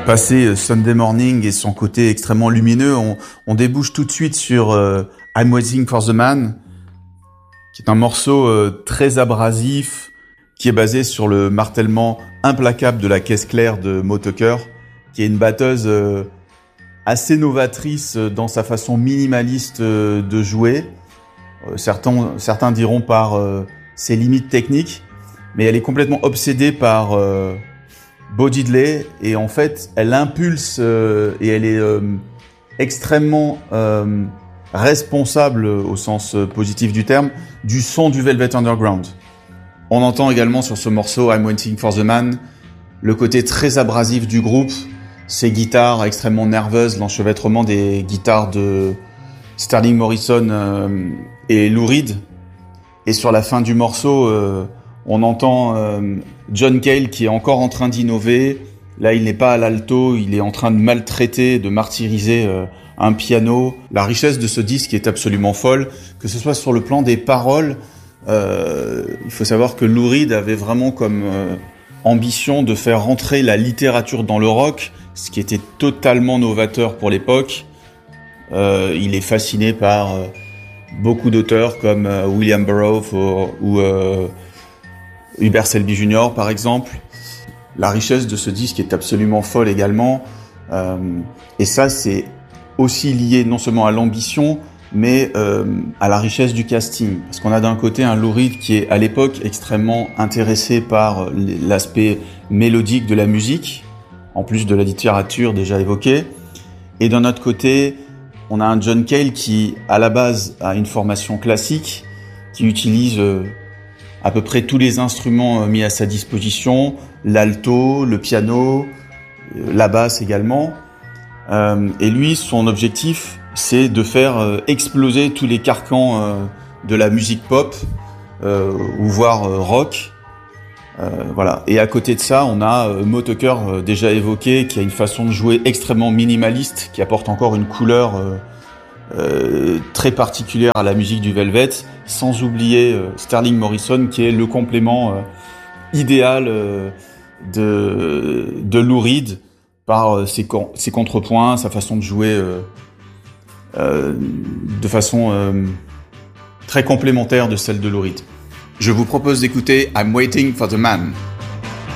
Passé Sunday Morning et son côté extrêmement lumineux, on débouche tout de suite sur I'm Waiting for the Man, qui est un morceau très abrasif, qui est basé sur le martèlement implacable de la caisse claire de Moe Tucker, qui est une batteuse assez novatrice dans sa façon minimaliste de jouer. Certains diront par ses limites techniques, mais elle est complètement obsédée par Bo Diddley, et en fait elle impulse et elle est extrêmement responsable au sens positif du terme du son du Velvet Underground. On entend également sur ce morceau I'm Waiting for the Man le côté très abrasif du groupe, ces guitares extrêmement nerveuses, l'enchevêtrement des guitares de Sterling Morrison et Lou Reed. Et sur la fin du morceau, on entend John Cale qui est encore en train d'innover. Là, il n'est pas à l'alto, il est en train de maltraiter, de martyriser un piano. La richesse de ce disque est absolument folle, que ce soit sur le plan des paroles. Il faut savoir que Lou Reed avait vraiment comme ambition de faire rentrer la littérature dans le rock, ce qui était totalement novateur pour l'époque. Il est fasciné par beaucoup d'auteurs comme William Burroughs ou Hubert Selby Jr. par exemple. La richesse de ce disque est absolument folle également. Et ça, c'est aussi lié non seulement à l'ambition, mais à la richesse du casting. Parce qu'on a d'un côté un Lou Reed qui est à l'époque extrêmement intéressé par l'aspect mélodique de la musique, en plus de la littérature déjà évoquée. Et d'un autre côté, on a un John Cale qui, à la base, a une formation classique, qui utilise à peu près tous les instruments mis à sa disposition, l'alto, le piano, la basse également. Et lui, son objectif, c'est de faire exploser tous les carcans de la musique pop, ou voire rock. Voilà. Et à côté de ça, on a Moe Tucker déjà évoqué, qui a une façon de jouer extrêmement minimaliste, qui apporte encore une couleur très particulière à la musique du Velvet, sans oublier Sterling Morrison, qui est le complément idéal de Lou Reed, par ses contrepoints, sa façon de jouer de façon très complémentaire de celle de Lou Reed. Je vous propose d'écouter I'm Waiting for the Man.